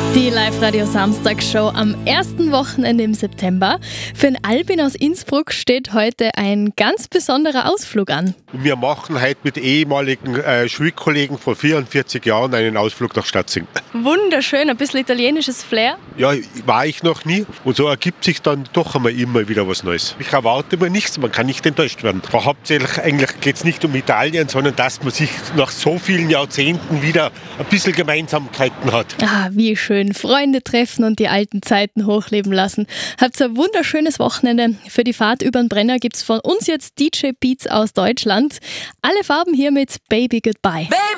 Die Live-Radio-Samstagsshow am ersten Wochenende im September. Für den Albin aus Innsbruck steht heute ein ganz besonderer Ausflug an. Wir machen heute mit ehemaligen Schulkollegen vor 44 Jahren einen Ausflug nach Statzing. Wunderschön, ein bisschen italienisches Flair. Ja, war ich noch nie. Und so ergibt sich dann doch einmal immer wieder was Neues. Ich erwarte mir nichts, man kann nicht enttäuscht werden. Aber hauptsächlich eigentlich geht es nicht um Italien, sondern dass man sich nach so vielen Jahrzehnten wieder ein bisschen Gemeinsamkeiten hat. Ah, wie schön. Freunde treffen und die alten Zeiten hochleben lassen. Habt ein wunderschönes Wochenende. Für die Fahrt über den Brenner gibt es von uns jetzt DJ Beats aus Deutschland. Alle Farben hier mit Baby Goodbye.